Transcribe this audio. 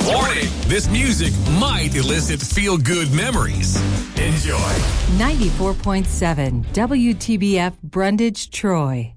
Warning, this music might elicit feel-good memories. Enjoy. 94.7 WTBF Brundage, Troy.